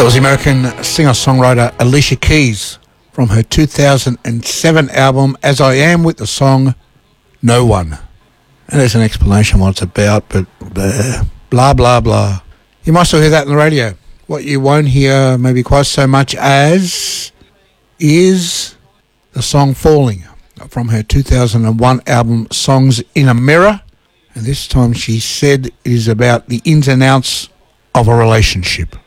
That was the American singer-songwriter Alicia Keys from her 2007 album As I Am, with the song No One. And there's an explanation what it's about, but blah, blah, blah. You might still hear that on the radio. What you won't hear maybe quite so much as is the song Falling from her 2001 album Songs in a Mirror. And this time she said it is about the ins and outs of a relationship.